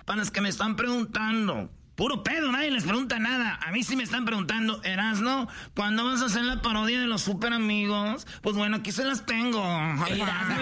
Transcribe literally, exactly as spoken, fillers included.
para los que me están preguntando. Puro pedo, nadie les pregunta nada. A mí sí me están preguntando, Erasno, ¿cuándo vas a hacer la parodia de los super amigos? Pues bueno, aquí se las tengo. Erasno,